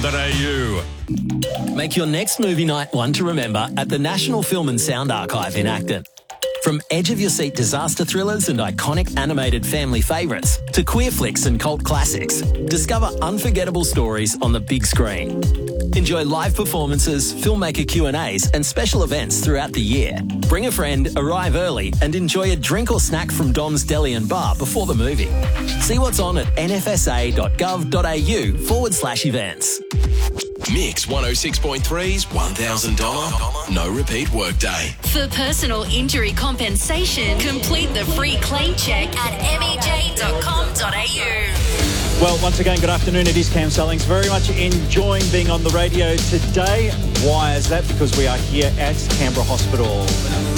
Make your next movie night one to remember at the National Film and Sound Archive in Acton. From edge-of-your-seat disaster thrillers and iconic animated family favourites to queer flicks and cult classics, discover unforgettable stories on the big screen. Enjoy live performances, filmmaker Q&As and special events throughout the year. Bring a friend, arrive early and enjoy a drink or snack from Dom's Deli and Bar before the movie. See what's on at nfsa.gov.au/events. Mix 106.3's $1,000 no repeat workday. For personal injury compensation, complete the free claim check at mej.com.au. Well, once again, good afternoon. It is Cam Sellings. Very much enjoying being on the radio today. Why is that? Because we are here at Canberra Hospital.